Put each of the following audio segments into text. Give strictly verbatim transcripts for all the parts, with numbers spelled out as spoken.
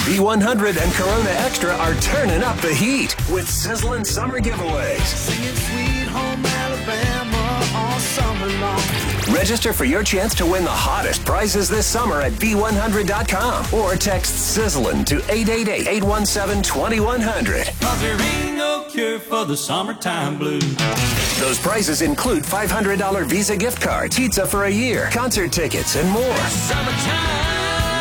V one hundred and Corona Extra are turning up the heat with sizzling summer giveaways. Singing Sweet Home Alabama all summer long. Register for your chance to win the hottest prizes this summer at V one hundred dot com or text Sizzlin' to eight eight eight, eight one seven, two one zero zero. Cause there ain't no cure for the summertime blues. Those prizes include five hundred dollars Visa gift cards, pizza for a year, concert tickets, and more. Summertime.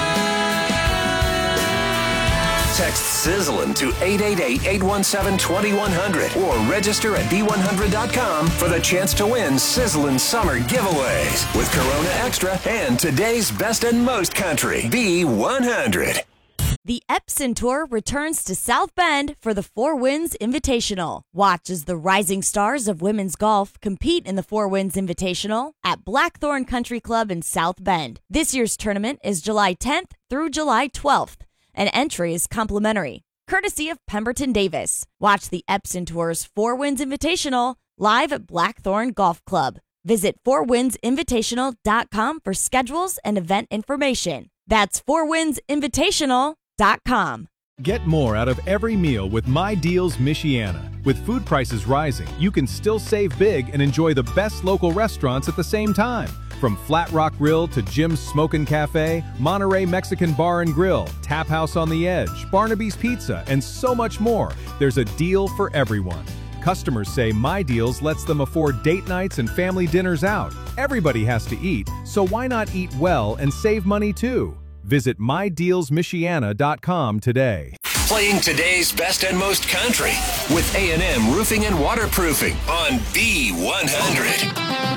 Text Sizzlin' to eight eight eight, eight one seven, two one zero zero or register at V one hundred dot com for the chance to win Sizzlin' Summer giveaways with Corona Extra and today's best and most country, V one hundred. The Epson Tour returns to South Bend for the Four Winds Invitational. Watch as the rising stars of women's golf compete in the Four Winds Invitational at Blackthorn Country Club in South Bend. This year's tournament is July tenth through July twelfth, and entry is complimentary, courtesy of Pemberton Davis. Watch the Epson Tour's Four Winds Invitational live at Blackthorn Golf Club. Visit four winds invitational dot com for schedules and event information. That's four winds invitational dot com. Get more out of every meal with My Deals Michiana. With food prices rising, you can still save big and enjoy the best local restaurants at the same time. From Flat Rock Grill to Jim's Smokin' Cafe, Monterey Mexican Bar and Grill, Tap House on the Edge, Barnaby's Pizza, and so much more, there's a deal for everyone. Customers say My Deals lets them afford date nights and family dinners out. Everybody has to eat, so why not eat well and save money too? Visit my deals michiana dot com today. Playing today's best and most country with A and M Roofing and Waterproofing on V one hundred.